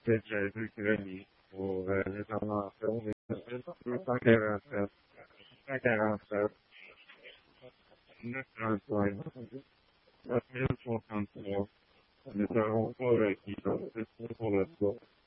Jésus qui est venu pour les inventions des 247, 147, 935, 4063. Nous ne serons pas requis, c'est pour le sport.